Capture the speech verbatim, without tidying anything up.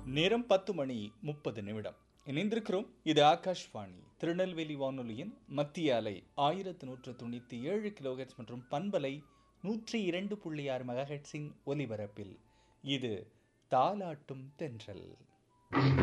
நேரம் பத்து மணி முப்பது நிமிடம். இணைந்திருக்கிறோம். இது ஆகாஷ்வாணி திருநெல்வேலி வானொலியின் மத்திய அலை ஆயிரத்து நூற்று தொண்ணூற்றி ஏழு கிலோஹெட்ஸ் மற்றும் பண்பலை நூற்றி இரண்டு புள்ளி ஆறு மெகாஹெட்ஸின் ஒலிபரப்பில் இது தாலாட்டும் தென்றல்.